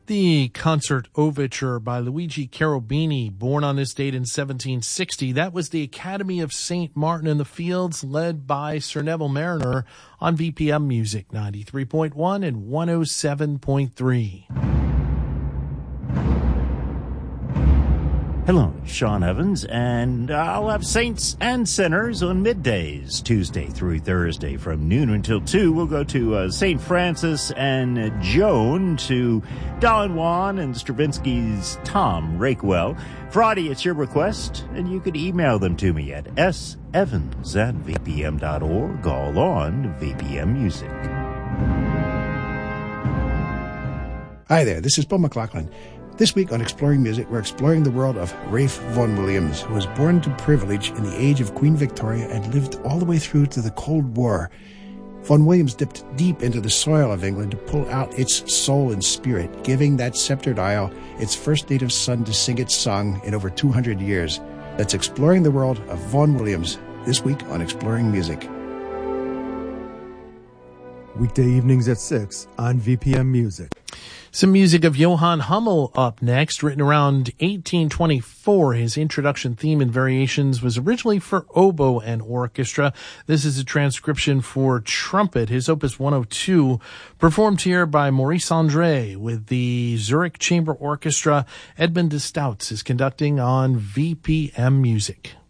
The concert overture by Luigi Cherubini, born on this date in 1760. That was the Academy of St. Martin in the Fields, led by Sir Neville Mariner on VPM Music 93.1 and 107.3. Hello, Sean Evans, and I'll have Saints and Sinners on middays, Tuesday through Thursday from noon until 2. We'll go to St. Francis and Joan, to Don Juan and Stravinsky's Tom Rakewell. Friday, it's your request, and you can email them to me at sevans@vpm.org, all on VPM Music. Hi there, this is Bill McLaughlin. This week on Exploring Music, we're exploring the world of Ralph Vaughan Williams, who was born to privilege in the age of Queen Victoria and lived all the way through to the Cold War. Vaughan Williams dipped deep into the soil of England to pull out its soul and spirit, giving that sceptred isle its first native son to sing its song in over 200 years. That's Exploring the World of Vaughan Williams, this week on Exploring Music. Weekday evenings at 6 on VPM Music. Some music of Johann Hummel up next, written around 1824. His introduction theme and variations was originally for oboe and orchestra. This is a transcription for trumpet, his opus 102, performed here by Maurice Andre with the Zurich Chamber Orchestra. Edmund de Stouts is conducting on VPM Music.